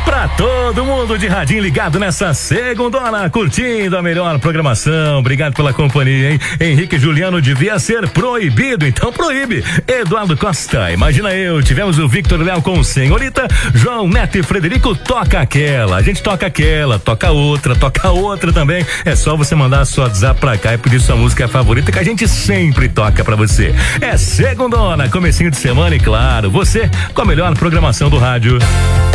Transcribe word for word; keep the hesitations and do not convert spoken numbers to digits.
Pra todo mundo de radinho ligado nessa segundona, curtindo a melhor programação. Obrigado pela companhia, hein? Henrique Juliano devia ser proibido, então proíbe. Eduardo Costa, imagina eu. Tivemos o Victor Léo com Senhorita, João Neto e Frederico, toca aquela. A gente toca aquela, toca outra, toca outra também. É só você mandar sua WhatsApp pra cá e pedir sua música favorita que a gente sempre toca pra você. É segundona, comecinho de semana e claro, você com a melhor programação do rádio.